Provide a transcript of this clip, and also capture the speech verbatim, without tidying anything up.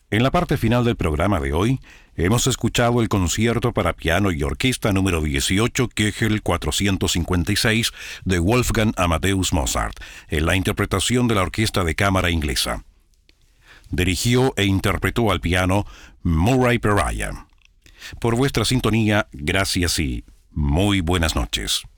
En la parte final del programa de hoy, hemos escuchado el concierto para piano y orquesta número dieciocho Köchel cuatrocientos cincuenta y seis de Wolfgang Amadeus Mozart, en la interpretación de la Orquesta de Cámara Inglesa. Dirigió e interpretó al piano Murray Peraya. Por vuestra sintonía, gracias y muy buenas noches.